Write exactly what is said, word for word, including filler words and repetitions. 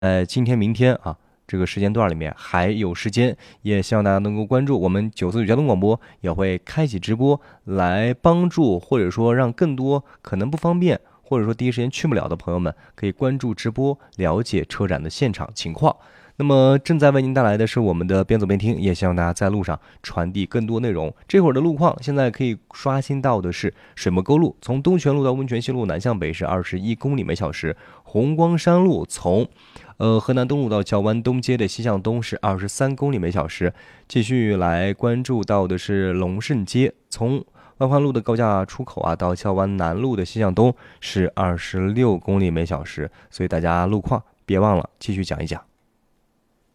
呃，今天、明天啊，这个时间段里面还有时间，也希望大家能够关注我们九四九交通广播，也会开启直播来帮助或者说让更多可能不方便或者说第一时间去不了的朋友们，可以关注直播，了解车展的现场情况。那么正在为您带来的是我们的边走边听，也希望大家在路上传递更多内容。这会儿的路况，现在可以刷新到的是水墨沟路，从东泉路到温泉西路南向北是二十一公里每小时；红光山路从呃河南东路到侨湾东街的西向东是二十三公里每小时。继续来关注到的是龙胜街，从万欢路的高架出口啊到侨湾南路的西向东是二十六公里每小时。所以大家路况别忘了继续讲一讲。